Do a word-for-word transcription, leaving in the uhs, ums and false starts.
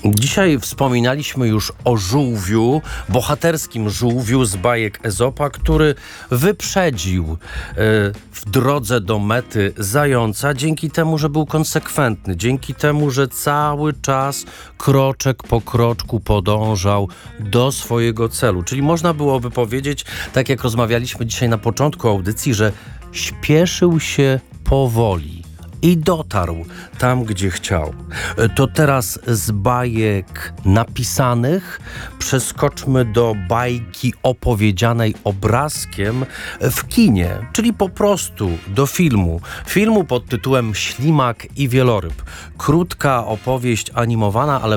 Dzisiaj wspominaliśmy już o żółwiu, bohaterskim żółwiu z bajek Ezopa, który wyprzedził y, w drodze do mety zająca dzięki temu, że był konsekwentny, dzięki temu, że cały czas kroczek po kroczku podążał do swojego celu. Czyli można byłoby powiedzieć, tak jak rozmawialiśmy dzisiaj na początku audycji, że śpieszył się powoli i dotarł tam, gdzie chciał. To teraz z bajek napisanych przeskoczmy do bajki opowiedzianej obrazkiem w kinie, czyli po prostu do filmu. Filmu pod tytułem Ślimak i wieloryb. Krótka opowieść animowana, ale